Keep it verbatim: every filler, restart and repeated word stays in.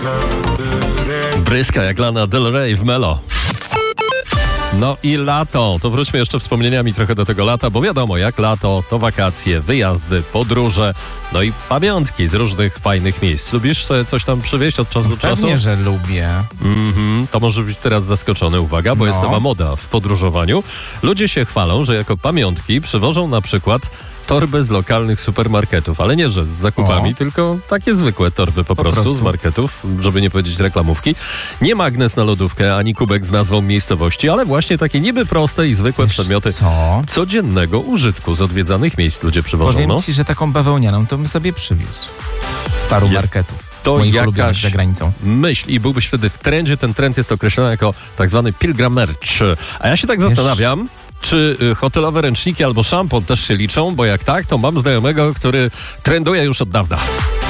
Bryska jak Lana Del Rey w Melo. No i lato. To wróćmy jeszcze wspomnieniami trochę do tego lata, bo wiadomo, jak lato, to wakacje, wyjazdy, podróże, no i pamiątki z różnych fajnych miejsc. Lubisz sobie coś tam przywieźć od czasu do czasu? Pewnie, że lubię. Mhm, to może być teraz zaskoczony, uwaga, bo No. jest nowa moda w podróżowaniu. Ludzie się chwalą, że jako pamiątki przywożą na przykład torby z lokalnych supermarketów, ale nie, że z zakupami, O. tylko takie zwykłe torby po, Po prostu, prostu. z marketów, żeby nie powiedzieć reklamówki. Nie magnes na lodówkę, ani kubek z nazwą miejscowości, ale właśnie takie niby proste i zwykłe Wiesz przedmioty co? codziennego użytku z odwiedzanych miejsc ludzie przywożą. Powiem No. ci, że taką bawełnianą to bym sobie przywiózł. Z paru Jest marketów. to moich jakaś ulubionych za granicą. myśl i byłbyś wtedy w trendzie. Ten trend jest określony jako tak zwany pilgrim merch. A ja się tak Wiesz- zastanawiam, czy y, hotelowe ręczniki albo szampon też się liczą, bo jak tak, to mam znajomego, który trenduje już od dawna.